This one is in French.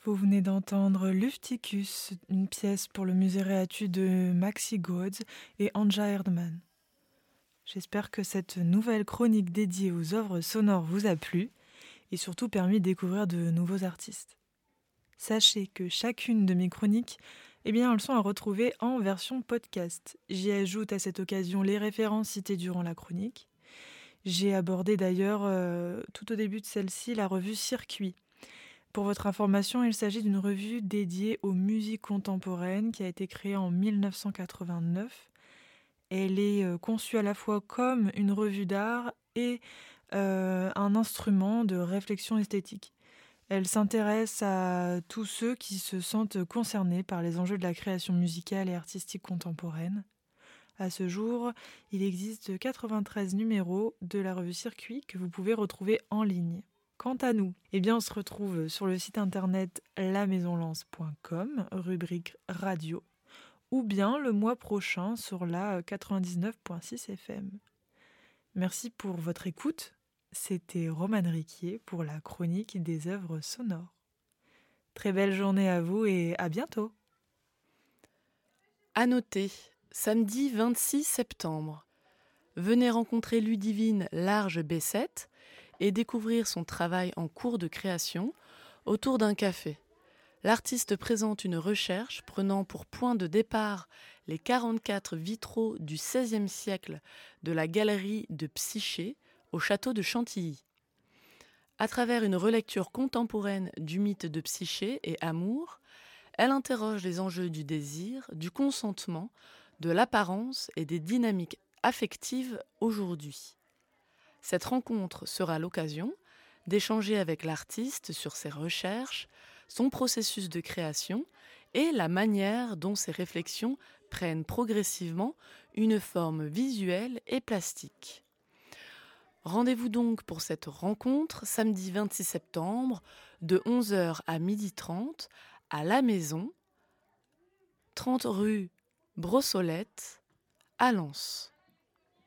Vous venez d'entendre Lufticus, une pièce pour le musée Réatu de Maxi Goetz et Anja Erdmann. J'espère que cette nouvelle chronique dédiée aux œuvres sonores vous a plu et surtout permis de découvrir de nouveaux artistes. Sachez que chacune de mes chroniques, elles sont à retrouver en version podcast. J'y ajoute à cette occasion les références citées durant la chronique. J'ai abordé d'ailleurs, tout au début de celle-ci, la revue Circuit. Pour votre information, il s'agit d'une revue dédiée aux musiques contemporaines qui a été créée en 1989. Elle est conçue à la fois comme une revue d'art et un instrument de réflexion esthétique. Elle s'intéresse à tous ceux qui se sentent concernés par les enjeux de la création musicale et artistique contemporaine. À ce jour, il existe 93 numéros de la revue Circuit que vous pouvez retrouver en ligne. Quant à nous, on se retrouve sur le site internet lamaisonlance.com, rubrique radio, ou bien le mois prochain sur la 99.6 FM. Merci pour votre écoute. C'était Romane Riquier pour la chronique des œuvres sonores. Très belle journée à vous et à bientôt. À noter, samedi 26 septembre, venez rencontrer Ludivine Large-Bessette et découvrir son travail en cours de création autour d'un café. L'artiste présente une recherche prenant pour point de départ les 44 vitraux du XVIe siècle de la galerie de Psyché au château de Chantilly. À travers une relecture contemporaine du mythe de Psyché et Amour, elle interroge les enjeux du désir, du consentement, de l'apparence et des dynamiques affectives aujourd'hui. Cette rencontre sera l'occasion d'échanger avec l'artiste sur ses recherches, son processus de création et la manière dont ses réflexions prennent progressivement une forme visuelle et plastique. Rendez-vous donc pour cette rencontre samedi 26 septembre de 11h à 12h30 à la Maison, 30 rue Brossolette, à Lens.